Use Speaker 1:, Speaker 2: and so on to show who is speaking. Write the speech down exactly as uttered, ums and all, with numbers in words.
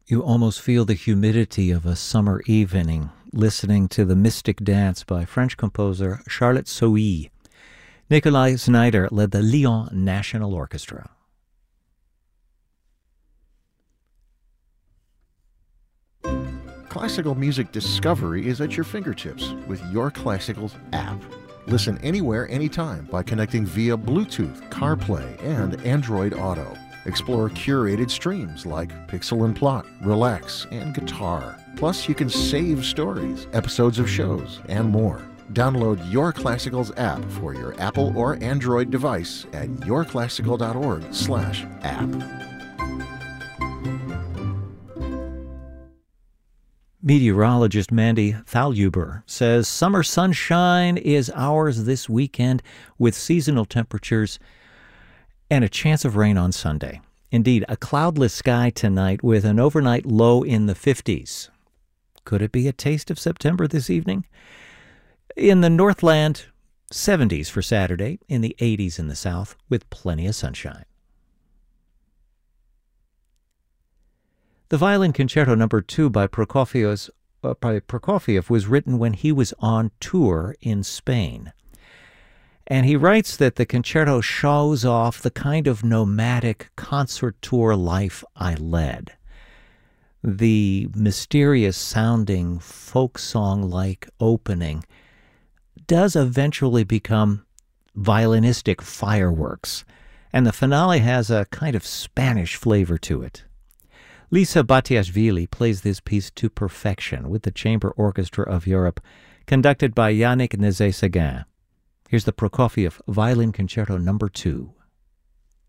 Speaker 1: You almost feel the humidity of a summer evening listening to the Mystic Dance by French composer Charlotte Sohi. Nikolai Znaider led the Lyon National Orchestra.
Speaker 2: Classical music discovery is at your fingertips with Your Classicals app. Listen anywhere, anytime by connecting via Bluetooth, CarPlay, and Android Auto. Explore curated streams like Pixel and Plot, Relax, and Guitar. Plus, you can save stories, episodes of shows, and more. Download Your Classicals app for your Apple or Android device at yourclassical.org slash app.
Speaker 1: Meteorologist Mandy Thalhuber says summer sunshine is ours this weekend with seasonal temperatures and a chance of rain on Sunday. Indeed, a cloudless sky tonight with an overnight low in the fifties. Could it be a taste of September this evening? In the Northland, seventies for Saturday, in the eighties in the south, with plenty of sunshine. The Violin Concerto Number Two by Prokofiev, uh, by Prokofiev was written when he was on tour in Spain. And he writes that the concerto shows off the kind of nomadic concert tour life I led. The mysterious-sounding folk song-like opening does eventually become violinistic fireworks, and the finale has a kind of Spanish flavor to it. Lisa Batiashvili plays this piece to perfection with the Chamber Orchestra of Europe, conducted by Yannick Nézet-Séguin. Here's the Prokofiev Violin Concerto Number Two.